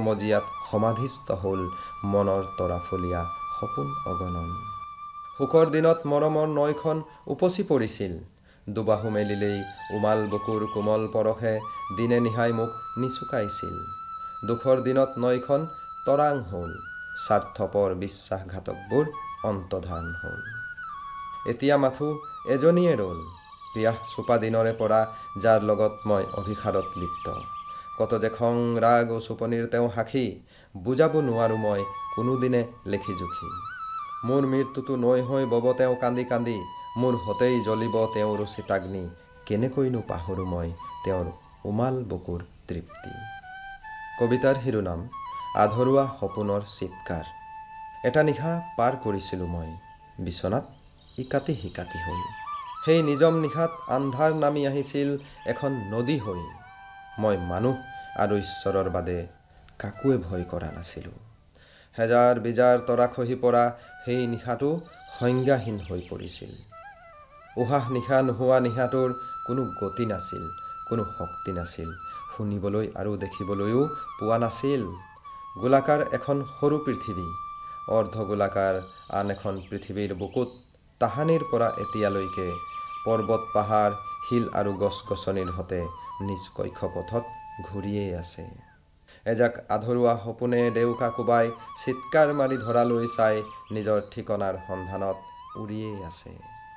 মজিয়াত সমাধিস্থ হ'ল মনৰ তৰাফলীয়া সপোন অগণন। সুখৰ দিনত মৰমৰ নৈখন উপচি পৰিছিল, দুবাহু মেলিলেই উমাল বুকুৰ কোমল পৰশে দিনে নিশাই মোক নিচুকাইছিল। দুখৰ দিনত নৈখন তৰাং হ'ল, স্বাৰ্থপৰ বিশ্বাসঘাতকবোৰ অন্তৰ্ধান হ'ল। এতিয়া মাথো এজনীয়ে ৰ'ল, পিয়াহ চোপা দিনৰে পৰা যাৰ লগত মই অভিসাৰত লিপ্ত। কত যে খং ৰাগ ও চোপনিৰ তেওঁ সাক্ষী, বুজাব নোৱাৰো মই কোনোদিনে লেখি জুখি। মোৰ মৃত্যুটো নৈ হৈ বব তেওঁ কান্দি কান্দি, মোৰ হতেই জ্বলিব তেওঁৰ চিতাগ্নি, কেনেকৈনো পাহৰো মই তেওঁৰ উমাল বুকুৰ তৃপ্তি। কবিতাৰ শিৰোনাম আধৰুৱা সপোনৰ চিৎকাৰ। এটা নিশা পাৰ কৰিছিলোঁ মই বিচনাত ইকাতি সিকাতি হৈ। সেই নিজম নিশাত আন্ধাৰ নামি আহিছিল এখন নদী হৈ। মই মানুহ আৰু ঈশ্বৰৰ বাদে কাকোৱে ভয় কৰা নাছিলোঁ। হেজাৰ বিজাৰ তৰা খহি পৰা সেই নিশাটো সংজ্ঞাহীন হৈ পৰিছিল। উশাহ নিশা নোহোৱা নিশাটোৰ কোনো গতি নাছিল, কোনো শক্তি নাছিল, শুনিবলৈ আৰু দেখিবলৈও পোৱা নাছিল। গোলাকাৰ এখন সৰু পৃথিৱী, অৰ্ধগোলাকাৰ আন এখন পৃথিৱীৰ বুকুত তাহানিৰ পৰা এতিয়ালৈকে পৰ্বত পাহাৰ শিল আৰু গছ গছনিৰ হতে নিজ কক্ষপথত ঘূৰিয়েই আছে। এজাক আধৰুৱা সপোনে ডেউকা কোবাই চিৎকাৰ মাৰি ধৰালৈ চাই নিজৰ ঠিকনাৰ সন্ধানত উৰিয়েই আছে।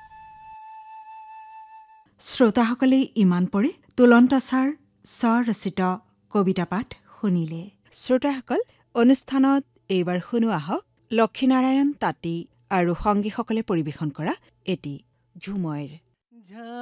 শ্ৰোতাসকলে ইমান পৰে তুলন্ত ছাৰ স্বৰচিত কবিতা পাঠ শুনিলে। শ্ৰোতাসকল, অনুষ্ঠানত এইবাৰ শুনো আহক লক্ষীনাৰায়ণ তাঁতী আৰু সংগীসকলে পৰিৱেশন কৰা এটি ঝুমইৰ।